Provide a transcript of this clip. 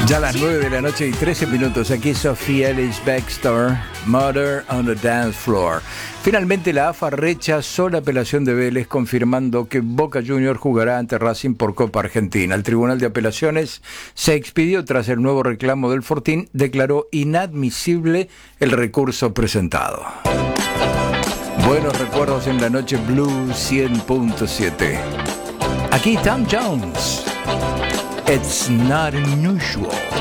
Ya a las 9 de la noche y 13 minutos, aquí Sofía Ellis Bextor, Murder on the Dance Floor. Finalmente la AFA rechazó la apelación de Vélez, confirmando que Boca Juniors jugará ante Racing por Copa Argentina. El Tribunal de Apelaciones se expidió tras el nuevo reclamo del Fortín, declaró inadmisible el recurso presentado. Buenos recuerdos en la noche Blue 100.7. Aquí Tom Jones. It's not unusual.